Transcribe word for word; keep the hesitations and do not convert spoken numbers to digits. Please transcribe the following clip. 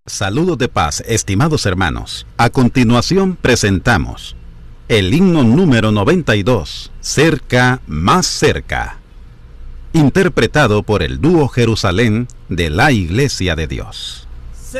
Saludos de paz, estimados hermanos. A continuación presentamos el himno número noventa y dos, Cerca, más cerca, interpretado por el dúo Jerusalén de la Iglesia de Dios.